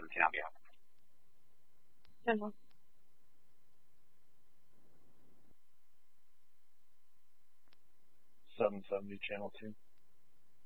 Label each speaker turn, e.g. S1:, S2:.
S1: 听到没有？
S2: 对吗？
S3: 770 channel 2.